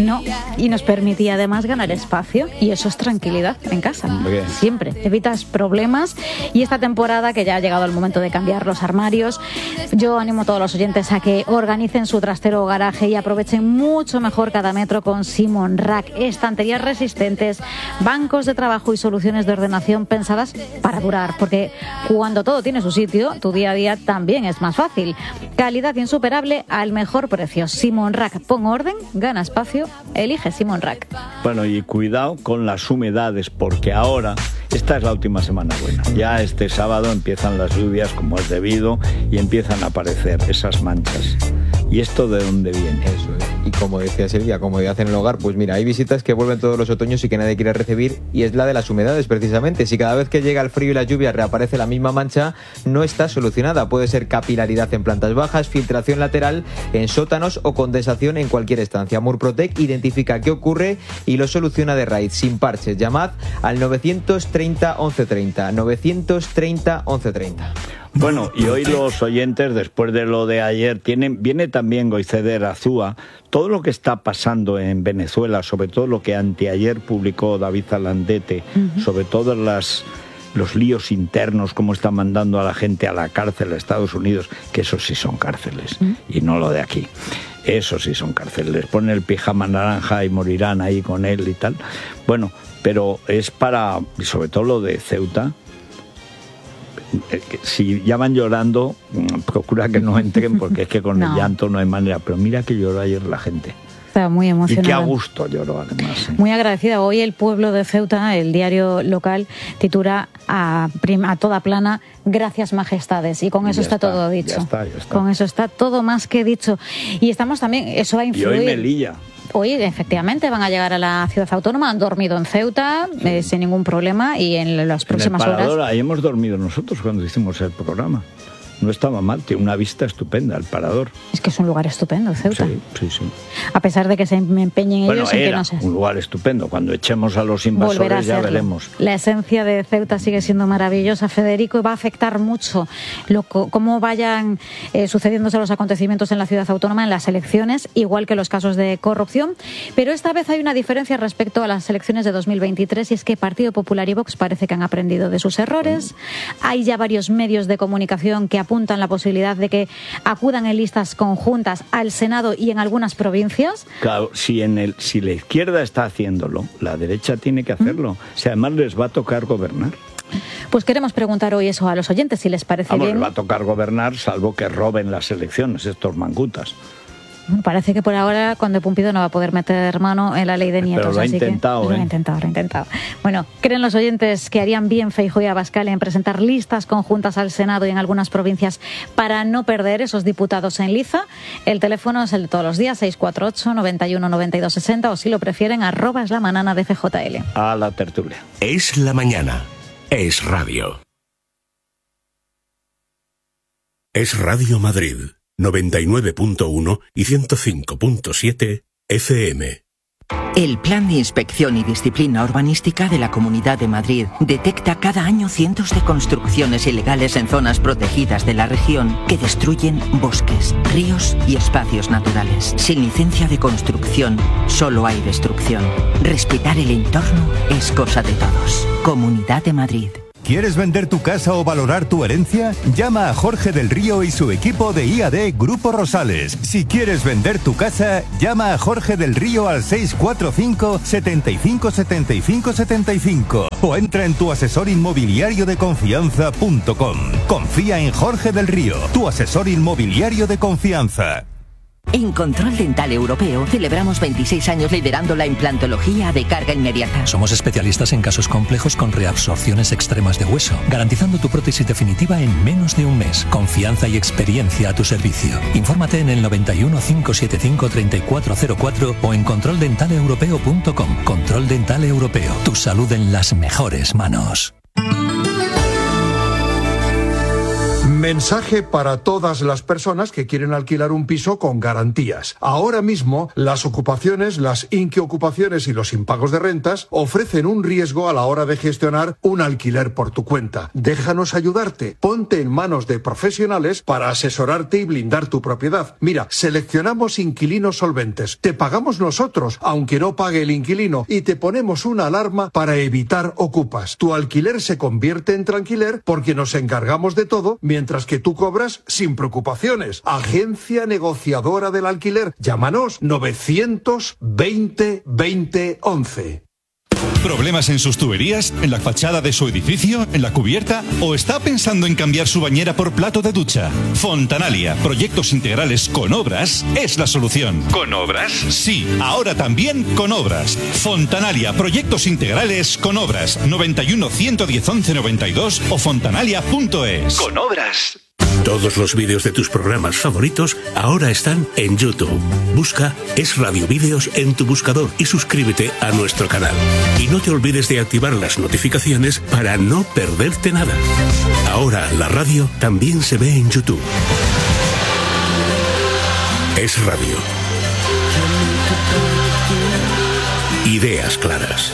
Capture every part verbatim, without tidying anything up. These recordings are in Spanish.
No, y nos permitía además ganar espacio, y eso es tranquilidad en casa. Bien. Siempre evitas problemas, y esta temporada que ya ha llegado el momento de cambiar los armarios, yo animo a todos los oyentes a que organicen su trastero o garaje y aprovechen mucho mejor cada metro con Simon Rack. Estanterías resistentes, bancos de trabajo y soluciones de ordenación pensadas para durar, porque cuando todo tiene su sitio, tu día a día también es más fácil. Calidad insuperable al mejor precio. Simon Rack, pon orden, gana espacio, elige Simon Rack. Bueno, y cuidado con las humedades, porque ahora, esta es la última semana buena. Ya este sábado empiezan las lluvias como es debido y empiezan a aparecer esas manchas. ¿Y esto de dónde viene? Eso es. Y como decía Silvia, comodidad en el hogar, pues mira, hay visitas que vuelven todos los otoños y que nadie quiere recibir, y es la de las humedades precisamente. Si cada vez que llega el frío y la lluvia reaparece la misma mancha, no está solucionada. Puede ser capilaridad en plantas bajas, filtración lateral en sótanos o condensación en cualquier estancia. Murprotec identifica qué ocurre y lo soluciona de raíz, sin parches. Llamad al novecientos treinta once treinta, novecientos treinta once treinta. Bueno, y hoy los oyentes, después de lo de ayer, tienen, viene también Goiceder Azúa, todo lo que está pasando en Venezuela, sobre todo lo que anteayer publicó David Zalandete, uh-huh. sobre todo las, los líos internos, cómo están mandando a la gente a la cárcel a Estados Unidos, que eso sí son cárceles, uh-huh. y no lo de aquí. Eso sí son cárceles. Ponen el pijama naranja y morirán ahí con él y tal. Bueno, pero es para, y sobre todo lo de Ceuta, si ya van llorando, procura que no entren, porque es que con no. el llanto no hay manera. Pero mira que lloró ayer la gente. Estaba muy emocionada. Y qué a gusto lloró, además. ¿Sí? Muy agradecida. Hoy el pueblo de Ceuta, el diario local, titula a, a toda plana: gracias, majestades. Y con eso está, está todo dicho. Ya está, ya está. Con eso está todo más que dicho. Y estamos también, eso va a influir. Y hoy Melilla. Hoy, efectivamente, van a llegar a la ciudad autónoma, han dormido en Ceuta, sí. eh, sin ningún problema, y en las próximas en el Parador, horas... Ahí hemos dormido nosotros cuando hicimos el programa. No estaba mal, tiene una vista estupenda el Parador. Es que es un lugar estupendo, Ceuta. Sí, sí, sí. A pesar de que se empeñen bueno, ellos en era que no se... un lugar estupendo. Cuando echemos a los invasores ya veremos. La esencia de Ceuta sigue siendo maravillosa, Federico, y va a afectar mucho lo, cómo vayan eh, sucediéndose los acontecimientos en la ciudad autónoma en las elecciones, igual que los casos de corrupción. Pero esta vez hay una diferencia respecto a las elecciones de dos mil veintitrés, y es que Partido Popular y Vox parece que han aprendido de sus errores. Hay ya varios medios de comunicación que apuntan la posibilidad de que acudan en listas conjuntas al Senado y en algunas provincias. Claro, si, en el, si la izquierda está haciéndolo, la derecha tiene que hacerlo. ¿Mm? O sea, además les va a tocar gobernar. Pues queremos preguntar hoy eso a los oyentes, si les parece Vamos, bien. Les va a tocar gobernar, salvo que roben las elecciones estos mangutas. Parece que por ahora Conde Pumpido no va a poder meter mano en la ley de nietos. Pero lo ha así intentado, que, ¿eh? Lo ha intentado, lo ha intentado. Bueno, ¿creen los oyentes que harían bien Feijóo y Abascal en presentar listas conjuntas al Senado y en algunas provincias para no perder esos diputados en liza? El teléfono es el de todos los días, seis cuatro ocho, noventa y uno, noventa y dos, sesenta, o si lo prefieren, arroba es la manana de F J L. A la tertulia. Es la mañana. Es radio. Es Radio Madrid. noventa y nueve punto uno y ciento cinco punto siete F M. El Plan de Inspección y Disciplina Urbanística de la Comunidad de Madrid detecta cada año cientos de construcciones ilegales en zonas protegidas de la región que destruyen bosques, ríos y espacios naturales. Sin licencia de construcción, solo hay destrucción. Respetar el entorno es cosa de todos. Comunidad de Madrid. ¿Quieres vender tu casa o valorar tu herencia? Llama a Jorge del Río y su equipo de I A D Grupo Rosales. Si quieres vender tu casa, llama a Jorge del Río al seis cuatro cinco, setenta y cinco, setenta y cinco, setenta y cinco o entra en tu asesor inmobiliario de confianza punto com. Confía en Jorge del Río, tu asesor inmobiliario de confianza. En Control Dental Europeo celebramos veintiséis años liderando la implantología de carga inmediata. Somos especialistas en casos complejos con reabsorciones extremas de hueso, garantizando tu prótesis definitiva en menos de un mes. Confianza y experiencia a tu servicio. Infórmate en el noventa y uno, cinco setenta y cinco, treinta y cuatro cero cuatro o en control dental europeo punto com. Control Dental Europeo. Tu salud en las mejores manos. Mensaje para todas las personas que quieren alquilar un piso con garantías. Ahora mismo, las ocupaciones, las inquiocupaciones y los impagos de rentas ofrecen un riesgo a la hora de gestionar un alquiler por tu cuenta. Déjanos ayudarte. Ponte en manos de profesionales para asesorarte y blindar tu propiedad. Mira, seleccionamos inquilinos solventes. Te pagamos nosotros, aunque no pague el inquilino, y te ponemos una alarma para evitar ocupas. Tu alquiler se convierte en tranquiler porque nos encargamos de todo, mientras que tú cobras sin preocupaciones. Agencia negociadora del alquiler. Llámanos novecientos veinte veinte once. ¿Problemas en sus tuberías? ¿En la fachada de su edificio? ¿En la cubierta? ¿O está pensando en cambiar su bañera por plato de ducha? Fontanalia, proyectos integrales con obras, es la solución. ¿Con obras? Sí, ahora también con obras. Fontanalia, proyectos integrales con obras. noventa y uno, ciento diez, once noventa y dos o fontanalia punto es. Con obras. Todos los vídeos de tus programas favoritos ahora están en YouTube. Busca Es Radio Vídeos en tu buscador y suscríbete a nuestro canal. Y no te olvides de activar las notificaciones para no perderte nada. Ahora la radio también se ve en YouTube. Es Radio. Ideas claras.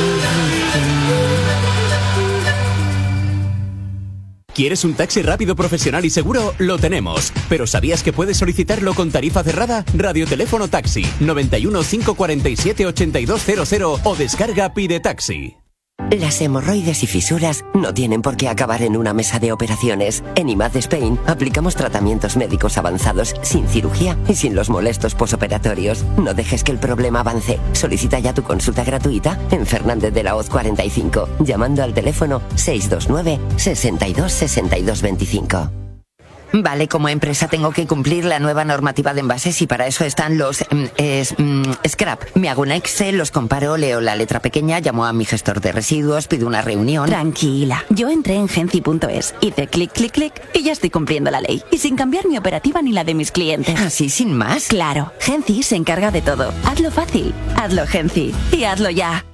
¿Quieres un taxi rápido, profesional y seguro? Lo tenemos. ¿Pero sabías que puedes solicitarlo con tarifa cerrada? Radioteléfono Taxi noventa y uno, cinco cuarenta y siete, ochenta y dos cero cero o descarga Pide Taxi. Las hemorroides y fisuras no tienen por qué acabar en una mesa de operaciones. En I M A D Spain aplicamos tratamientos médicos avanzados sin cirugía y sin los molestos posoperatorios. No dejes que el problema avance. Solicita ya tu consulta gratuita en Fernández de la Hoz cuarenta y cinco, llamando al teléfono seis dos nueve, sesenta y dos, sesenta y dos veinticinco. Vale, como empresa tengo que cumplir la nueva normativa de envases y para eso están los mm, es, mm, scrap. Me hago un Excel, los comparo, leo la letra pequeña, llamo a mi gestor de residuos, pido una reunión. Tranquila, yo entré en Genci punto es, hice clic, clic, clic y ya estoy cumpliendo la ley. Y sin cambiar mi operativa ni la de mis clientes. ¿Así sin más? Claro, Genci se encarga de todo. Hazlo fácil, hazlo Genci y hazlo ya.